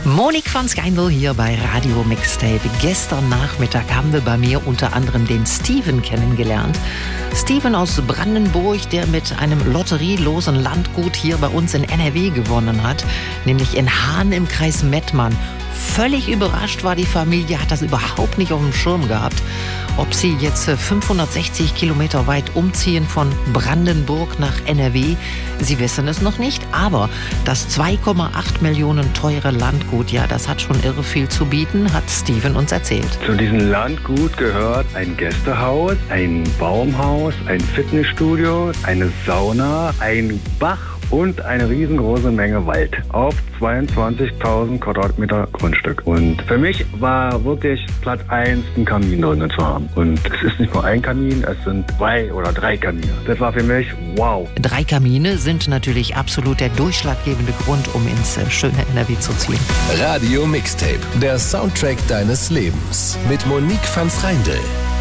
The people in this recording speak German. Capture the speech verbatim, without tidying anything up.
Monique van Skeindl hier bei Radio Mixtape. Gestern Nachmittag haben wir bei mir unter anderem den Steven kennengelernt. Steven aus Brandenburg, der mit einem lotterielosen Landgut hier bei uns in N R W gewonnen hat, nämlich in Hahn im Kreis Mettmann. Völlig überrascht war die Familie, hat das überhaupt nicht auf dem Schirm gehabt, ob sie jetzt fünfhundertsechzig Kilometer weit umziehen von Brandenburg nach N R W. Sie wissen es noch nicht, aber das zwei Komma acht Millionen teure Landgut, ja, das hat schon irre viel zu bieten, hat Steven uns erzählt. Zu diesem Landgut gehört ein Gästehaus, ein Baumhaus, ein Fitnessstudio, eine Sauna, ein Bach und eine riesengroße Menge Wald auf zweiundzwanzigtausend Quadratmeter Grundstück. Und für mich war wirklich Platz eins, einen Kamin drin zu haben. Und es ist nicht nur ein Kamin, es sind zwei oder drei Kamine. Das war für mich wow. Drei Kamine sind natürlich absolut der durchschlaggebende Grund, um ins schöne N R W zu ziehen. Radio Mixtape, der Soundtrack deines Lebens mit Monique van Skeindl.